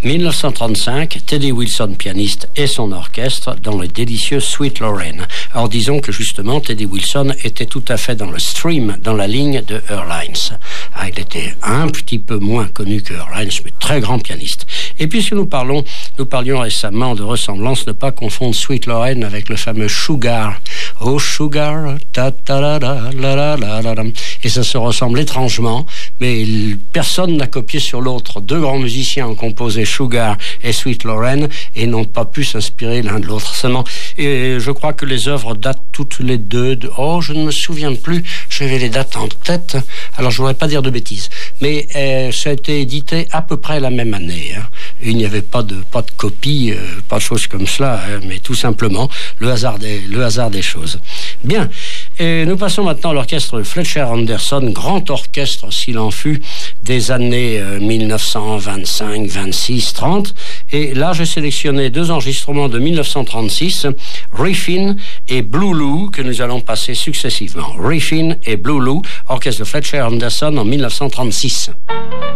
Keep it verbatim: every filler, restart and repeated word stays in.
dix-neuf cent trente-cinq, Teddy Wilson, pianiste, et son orchestre dans le délicieux Sweet Lorraine. Alors disons que justement, Teddy Wilson était tout à fait dans le stream, dans la ligne de Earl Hines. Ah, il était un petit peu moins connu que Earl Hines, mais très grand pianiste. Et puisque nous parlons, nous parlions récemment de ressemblance, ne pas confondre Sweet Lorraine avec le fameux Sugar. Oh Sugar, ta ta la la la la la la. Et ça se ressemble étrangement, mais il, personne n'a copié sur l'autre. Deux grands musiciens ont composé Sugar et Sweet Lorraine et n'ont pas pu s'inspirer l'un de l'autre. Seulement, et je crois que les œuvres datent toutes les deux de... Oh, je ne me souviens plus, j'avais les dates en tête, alors je ne voudrais pas dire de bêtises. Mais euh, ça a été édité à peu près la même année. Hein. Il n'y avait pas de, pas de copie, euh, pas de choses comme cela, hein, mais tout simplement le hasard des, le hasard des choses. Bien, et nous passons maintenant à l'orchestre Fletcher Henderson, grand orchestre s'il en fut, des années euh, dix-neuf cent vingt-cinq, vingt-six, trente. Et là, j'ai sélectionné deux enregistrements de dix-neuf cent trente-six, Riffin et Blue Lou, que nous allons passer successivement. Riffin et Blue Lou, orchestre de Fletcher Henderson en dix-neuf cent trente-six.